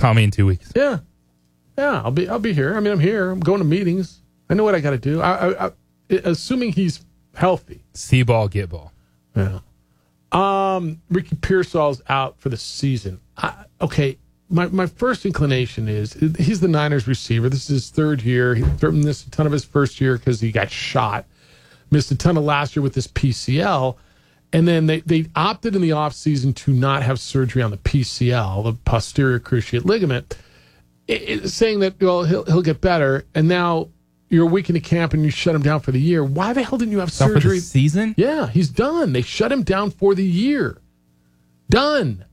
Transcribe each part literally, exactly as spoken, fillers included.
Call me in two weeks. Yeah. Yeah, I'll be I'll be here. I mean, I'm here. I'm going to meetings. I know what I got to do. I, I, I, assuming he's healthy. See ball, get ball. Yeah. Um, Ricky Pearsall's out for the season. I, okay, my, my first inclination is he's the Niners receiver. This is his third year. He missed a ton of his first year because he got shot. Missed a ton of last year with this P C L. And then they, they opted in the offseason to not have surgery on the P C L, the posterior cruciate ligament, it, it, saying that, well, he'll, he'll get better. And now you're a week into camp and you shut him down for the year. Why the hell didn't you have Stop surgery? For the season? Yeah, he's done. They shut him down for the year. Done.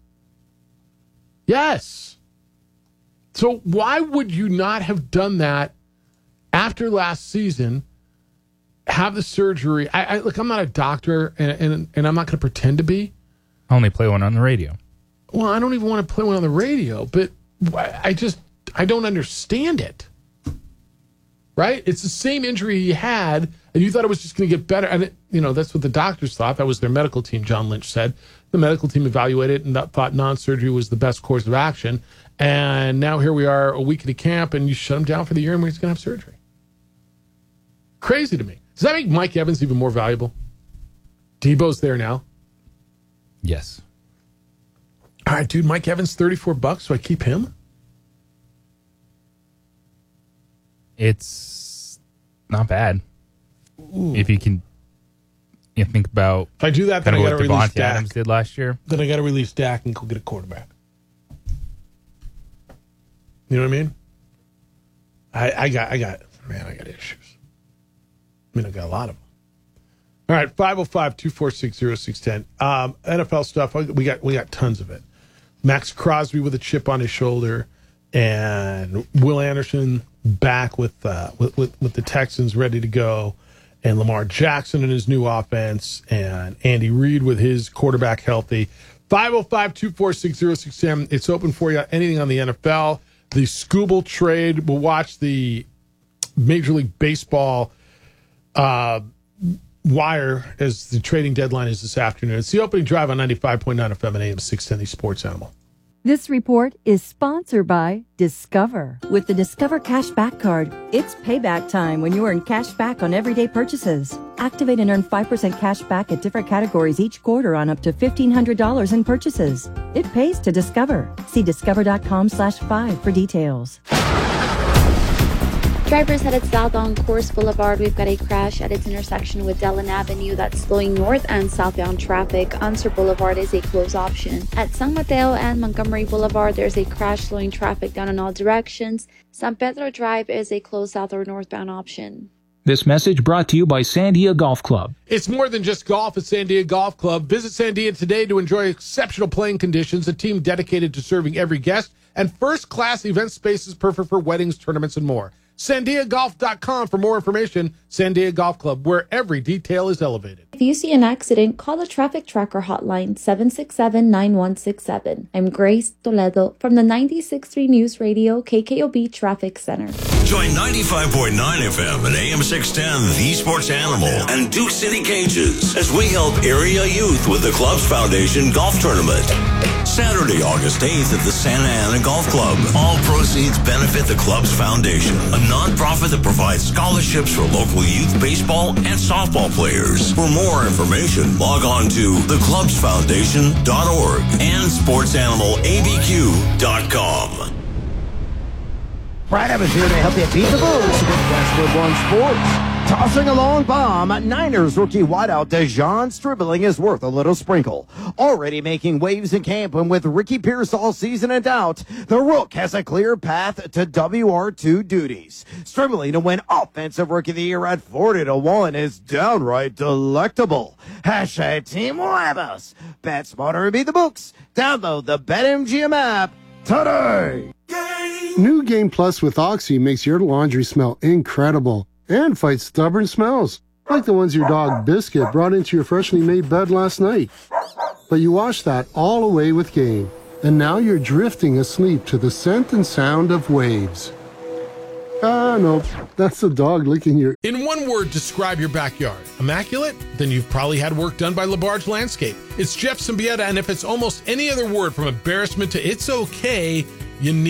Yes. So why would you not have done that after last season? Have the surgery. I, I look. I'm not a doctor, and and, and I'm not going to pretend to be. I only play one on the radio. Well, I don't even want to play one on the radio, but I just I don't understand it. Right? It's the same injury he had, and you thought it was just going to get better. And it, you know that's what the doctors thought. That was their medical team. John Lynch said the medical team evaluated and thought non-surgery was the best course of action. And now here we are, a week into camp, and you shut him down for the year, and we're just going to have surgery. Crazy to me. Does that make Mike Evans even more valuable? Debo's there now. Yes. All right, dude. Mike Evans, thirty-four bucks. So I keep him. It's not bad. Ooh. If you can, you think about. If I do that, then I got to release Devontae Dak. Adams did last year. Then I got to release Dak and go get a quarterback. You know what I mean? I, I got, I got, man, I got issues. I mean, I got a lot of them. All right, five oh five, two four six, oh six one oh. Um, N F L stuff, we got we got tons of it. Max Crosby with a chip on his shoulder, and Will Anderson back with, uh, with, with, with the Texans ready to go, and Lamar Jackson in his new offense, and Andy Reid with his quarterback healthy. five oh five, two four six, oh six one oh. It's open for you. Anything on the N F L. The Scooble trade. We'll watch the Major League Baseball Uh, wire as the trading deadline is this afternoon. It's the opening drive on ninety-five point nine F M and A M six ten, the Sports Animal. This report is sponsored by Discover. With the Discover Cashback Card, it's payback time when you earn cash back on everyday purchases. Activate and earn five percent cash back at different categories each quarter on up to fifteen hundred dollars in purchases. It pays to Discover. See discover.com slash five for details. Drivers headed south on Coors Boulevard. We've got a crash at its intersection with Dillon Avenue that's slowing north and southbound traffic. Unser Boulevard is a closed option. At San Mateo and Montgomery Boulevard, there's a crash slowing traffic down in all directions. San Pedro Drive is a closed south or northbound option. This message brought to you by Sandia Golf Club. It's more than just golf at Sandia Golf Club. Visit Sandia today to enjoy exceptional playing conditions, a team dedicated to serving every guest, and first-class event spaces perfect for weddings, tournaments, and more. Sandia Golf dot com for more information. Sandia Golf Club, where every detail is elevated. If you see an accident, call the Traffic Tracker hotline seven six seven, nine one six seven. I'm Grace Toledo from the ninety-six point three News Radio K K O B Traffic Center. Join ninety-five point nine F M and A M six ten, The Sports Animal, and Duke City Cages as we help area youth with the Clubs Foundation Golf Tournament. Saturday, August eighth at the Santa Ana Golf Club. All proceeds benefit the Clubs Foundation, a nonprofit that provides scholarships for local youth baseball and softball players. For more information, log on to the clubs foundation dot org and sports animal A B Q dot com. Brad Evans here to help you beat the blues with Westwood One Sports. Tossing a long bomb, Niners rookie wideout Dejon Stribling is worth a little sprinkle. Already making waves in camp, and with Ricky Pearsall season in doubt, the Rook has a clear path to W R two duties. Stribling to win Offensive Rookie of the Year at forty to one is downright delectable. Hashtag Team Labos. Bet smarter and beat the books. Download the BetMGM app today. New Game Plus with Oxy makes your laundry smell incredible and fights stubborn smells, like the ones your dog Biscuit brought into your freshly made bed last night. But you washed that all away with Game, and now you're drifting asleep to the scent and sound of waves. Ah, no, that's the dog licking your... In one word, describe your backyard. Immaculate? Then you've probably had work done by LaBarge Landscape. It's Jeff Symbieta, and if it's almost any other word from embarrassment to it's okay, you need